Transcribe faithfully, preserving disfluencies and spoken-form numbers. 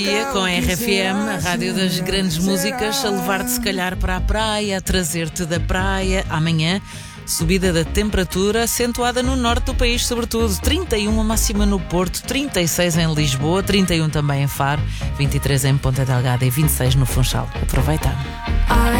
Com a R F M, a rádio das grandes músicas, a levar-te se calhar para a praia, a trazer-te da praia. Amanhã, subida da temperatura, acentuada no norte do país, sobretudo. trinta e um a máxima no Porto, trinta e seis em Lisboa, trinta e um também em Faro, vinte e três em Ponta Delgada e vinte e seis no Funchal. Aproveita.